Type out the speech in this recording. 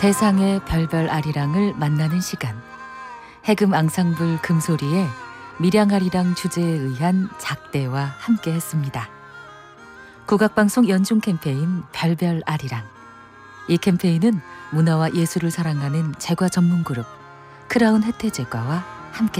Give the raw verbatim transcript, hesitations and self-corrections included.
세상의 별별 아리랑을 만나는 시간. 해금 앙상블 금소리의 밀양아리랑 주제에 의한 작대와 함께했습니다. 국악방송 연중 캠페인 별별 아리랑. 이 캠페인은 문화와 예술을 사랑하는 제과 전문 그룹 크라운 혜태제과와 함께